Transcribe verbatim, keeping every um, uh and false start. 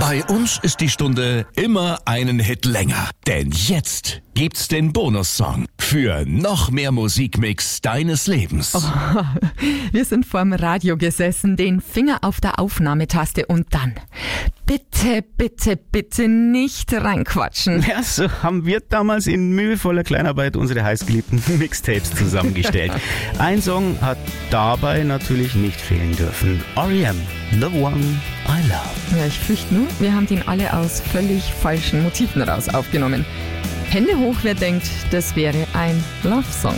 Bei uns ist die Stunde immer einen Hit länger. Denn jetzt gibt's den Bonussong für noch mehr Musikmix deines Lebens. Oh, wir sind vorm Radio gesessen, den Finger auf der Aufnahmetaste und dann bitte, bitte, bitte nicht reinquatschen. Ja, so haben wir damals in mühevoller Kleinarbeit unsere heißgeliebten Mixtapes zusammengestellt. Ein Song hat dabei natürlich nicht fehlen dürfen. R E M, The One I Love. Ja, ich fürchte nur, wir haben den alle aus völlig falschen Motiven raus aufgenommen. Hände hoch, wer denkt, das wäre ein Love-Song.